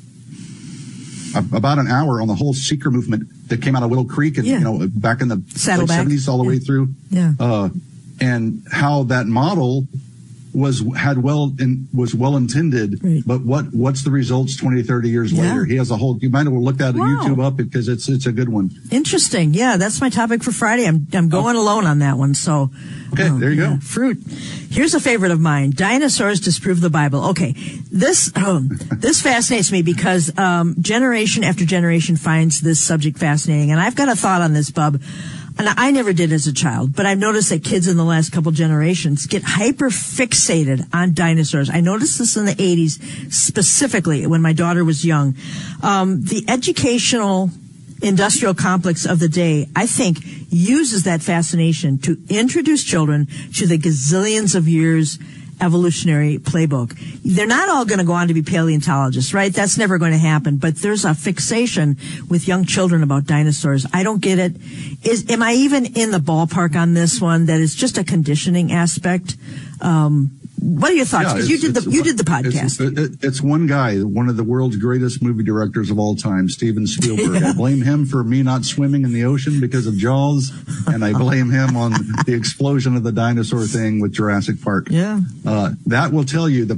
about an hour on the whole seeker movement that came out of Willow Creek and back in the 70s all the way through. Yeah. And how that model was well intended, right. But what's the results 20, 30 years later? He has a whole. You might have looked at YouTube up because it's a good one. Interesting. Yeah, that's my topic for Friday. I'm going alone on that one. So okay, there you go. Fruit. Here's a favorite of mine: dinosaurs disprove the Bible. Okay, this fascinates me because generation after generation finds this subject fascinating, and I've got a thought on this, Bub. And I never did as a child, but I've noticed that kids in the last couple generations get hyper fixated on dinosaurs. I noticed this in the 80s, specifically when my daughter was young. The educational industrial complex of the day, I think, uses that fascination to introduce children to the gazillions of years evolutionary playbook. They're not all going to go on to be paleontologists, right? That's never going to happen. But there's a fixation with young children about dinosaurs. I don't get it. Am I even in the ballpark on this one? That is just a conditioning aspect. What are your thoughts? Because you did the podcast. It's one guy, one of the world's greatest movie directors of all time, Steven Spielberg. I blame him for me not swimming in the ocean because of Jaws, and I blame him on the explosion of the dinosaur thing with Jurassic Park. Yeah, that will tell you the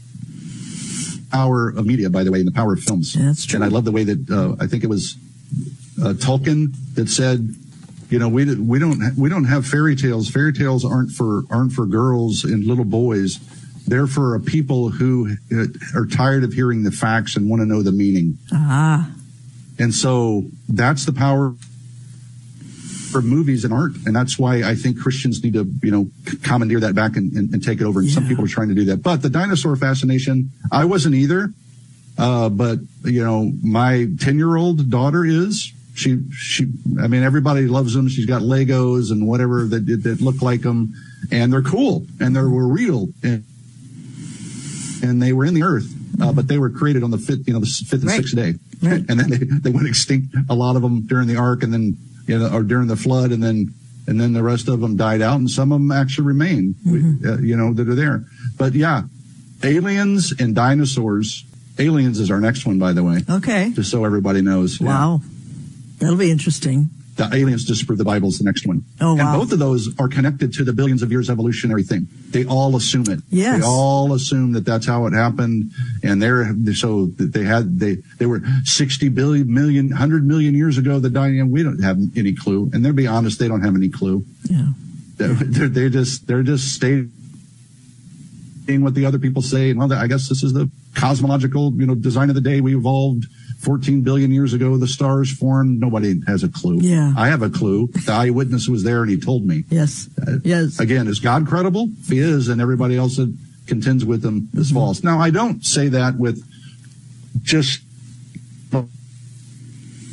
power of media, by the way, and the power of films. Yeah, that's true. And I love the way that I think it was Tolkien that said, we don't have fairy tales. Fairy tales aren't for girls and little boys. They're for a people who are tired of hearing the facts and want to know the meaning. Ah. And so that's the power for movies and art. And that's why I think Christians need to, commandeer that back and take it over. And some people are trying to do that. But the dinosaur fascination, I wasn't either. But my 10-year-old daughter is. She, everybody loves them. She's got Legos and whatever that look like them, and they're cool and they were real and they were in the earth, but they were created on the fifth and sixth day, and then they went extinct. A lot of them during the ark, and then or during the flood, and then the rest of them died out, and some of them actually remain, that are there. But aliens and dinosaurs. Aliens is our next one, by the way. Okay, just so everybody knows. Wow. Yeah. That'll be interesting. The aliens disprove the Bible is the next one. Oh, wow. And both of those are connected to the billions of years evolutionary thing. They all assume it. Yes. They all assume that that's how it happened. And they were 60 billion, 100 million years ago that died. And we don't have any clue. And they'll be honest, they don't have any clue. Yeah. They're just stating what the other people say. And I guess this is the cosmological, design of the day. We evolved 14 billion years ago, the stars formed. Nobody has a clue. Yeah. I have a clue. The eyewitness was there and he told me. Yes. Yes. Again, is God credible? If he is, and everybody else that contends with him is false. Now, I don't say that with just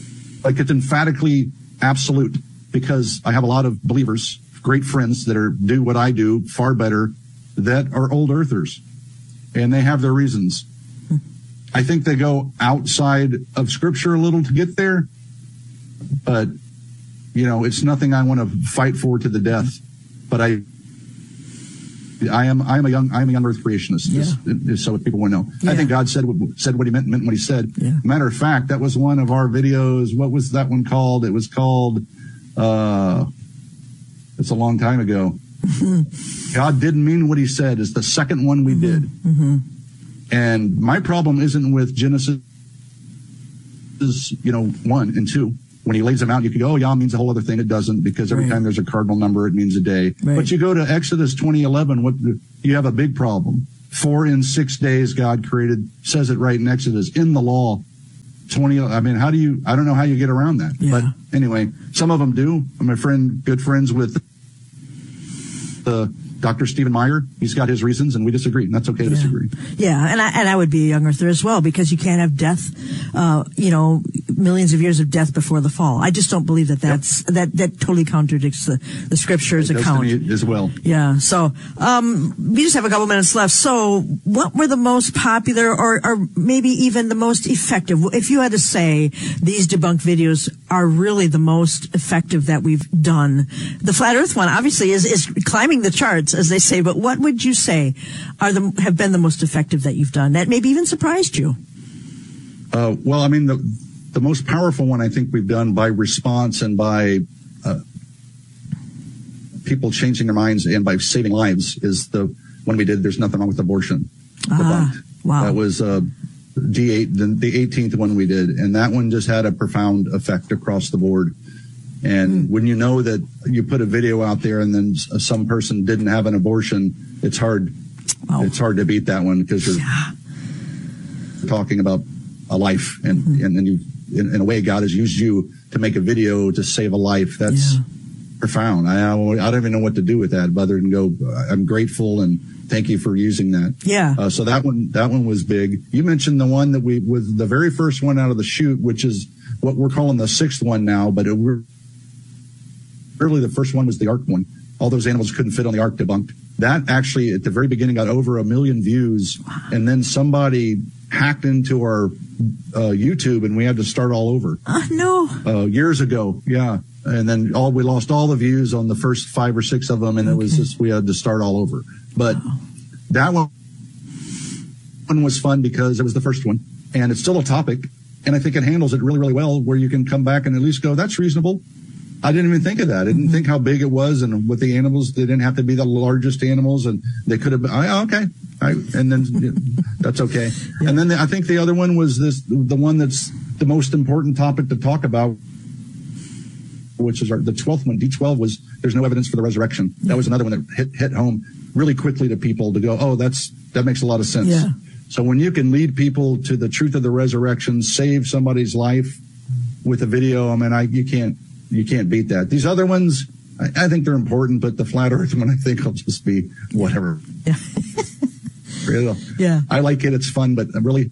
like it's emphatically absolute, because I have a lot of believers, great friends that do what I do far better, that are old earthers, and they have their reasons. I think they go outside of Scripture a little to get there, but it's nothing I want to fight for to the death. But I'm a young Earth creationist. Yeah. So people want to know. Yeah. I think God said what He meant what He said. Yeah. Matter of fact, that was one of our videos. What was that one called? It was called. It's a long time ago. God didn't mean what He said. It's the second one we did. Mm-hmm. And my problem isn't with Genesis, 1 and 2. When He lays them out, you could go, it means a whole other thing. It doesn't, because every time there's a cardinal number, it means a day. Right. But you go to Exodus 20:11, you have a big problem. 4 in 6 days God created, says it right in Exodus, in the law. I don't know how you get around that. Yeah. But anyway, some of them do. I'm good friends with Dr. Stephen Meyer. He's got his reasons, and we disagree, and that's okay to disagree. Yeah, and I would be a young earther as well, because you can't have death, millions of years of death before the fall. I just don't believe that totally contradicts the Scripture's account. To me as well. Yeah, so we just have a couple minutes left. So what were the most popular or maybe even the most effective? If you had to say these debunked videos are really the most effective that we've done, the Flat Earth one obviously is climbing the charts, as they say, but what would you say have been the most effective that you've done that maybe even surprised you? The most powerful one I think we've done by response and by people changing their minds and by saving lives is the one we did, There's Nothing Wrong with Abortion. Debunked. Wow. That was D8, the 18th one we did, and that one just had a profound effect across the board. And when you know that you put a video out there and then some person didn't have an abortion, it's hard. Wow. It's hard to beat that one, because you're talking about a life, and you, in a way, God has used you to make a video to save a life. That's profound. I don't even know what to do with that, other than go, I'm grateful and thank you for using that. Yeah. So that one was big. You mentioned the one that was the very first one out of the chute, which is what we're calling the 6th one now, but really the first one was the Ark one. All those animals couldn't fit on the Ark, debunked. That actually at the very beginning got over 1 million views. Wow. And then somebody hacked into our YouTube, and we had to start all over. No. Years ago. Yeah. And then we lost all the views on the first 5 or 6 of them. And it was just, we had to start all over. But that one was fun because it was the first one, and it's still a topic. And I think it handles it really, really well, where you can come back and at least go, that's reasonable. I didn't even think of that. I didn't think how big it was, and with the animals, they didn't have to be the largest animals, and they could have been, okay. And then that's okay. Yeah. And then I think the other one was the one that's the most important topic to talk about, which is the 12th one. D12 was, there's no evidence for the resurrection. That was another one that hit home really quickly to people to go, oh, that makes a lot of sense. Yeah. So when you can lead people to the truth of the resurrection, save somebody's life with a video, you can't beat that. These other ones, I think they're important, but the Flat Earth one, I think will just be whatever. Yeah. Yeah. I like it. It's fun, but really,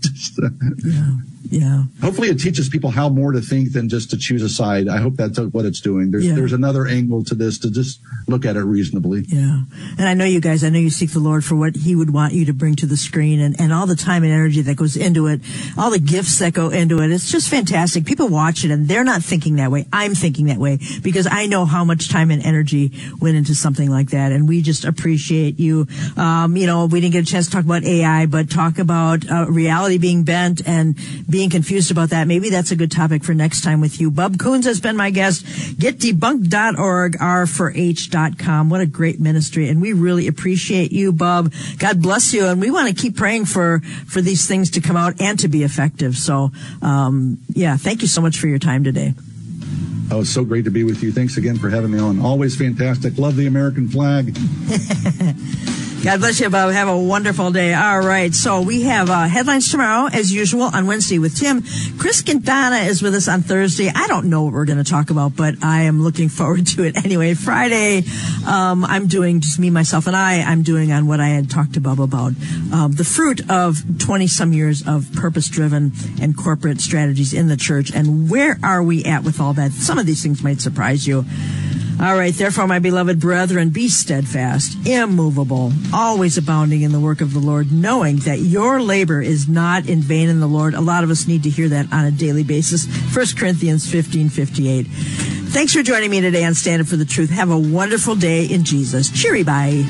Yeah. Hopefully it teaches people how more to think than just to choose a side. I hope that's what it's doing. There's another angle to this, to just look at it reasonably. Yeah. And I know you guys, you seek the Lord for what He would want you to bring to the screen, and all the time and energy that goes into it, all the gifts that go into it. It's just fantastic. People watch it and they're not thinking that way. I'm thinking that way because I know how much time and energy went into something like that. And we just appreciate you. We didn't get a chance to talk about AI, but talk about reality being bent and being confused about that. Maybe that's a good topic for next time with you. Bub Coons has been my guest. GetDebunked.org, R4H.com. What a great ministry. And we really appreciate you, Bub. God bless you. And we want to keep praying for these things to come out and to be effective. So, thank you so much for your time today. Oh, it's so great to be with you. Thanks again for having me on. Always fantastic. Love the American flag. God bless you, Bob. Have a wonderful day. All right. So we have headlines tomorrow, as usual, on Wednesday with Tim. Chris Quintana is with us on Thursday. I don't know what we're going to talk about, but I am looking forward to it anyway. Friday, I'm doing just me, myself, and I'm doing on what I had talked to Bob about, the fruit of 20-some years of purpose-driven and corporate strategies in the church, and where are we at with all that? Some of these things might surprise you. All right, therefore, my beloved brethren, be steadfast, immovable, always abounding in the work of the Lord, knowing that your labor is not in vain in the Lord. A lot of us need to hear that on a daily basis. 1 Corinthians 15:58. Thanks for joining me today on Stand Up for the Truth. Have a wonderful day in Jesus. Cheery bye.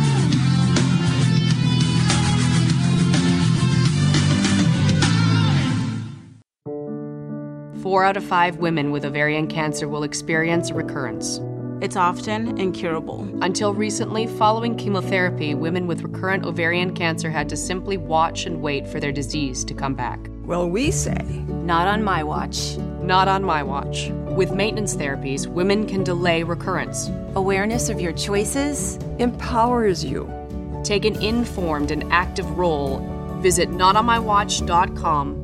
Four out of 5 women with ovarian cancer will experience a recurrence. It's often incurable. Until recently, following chemotherapy, women with recurrent ovarian cancer had to simply watch and wait for their disease to come back. Well, we say, not on my watch. Not on my watch. With maintenance therapies, women can delay recurrence. Awareness of your choices empowers you. Take an informed and active role. Visit notonmywatch.com